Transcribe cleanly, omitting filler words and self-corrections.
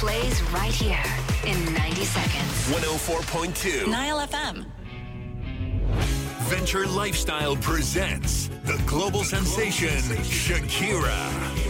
plays right here in 90 seconds. 104.2 Nile FM. Venture Lifestyle presents the global sensation Shakira.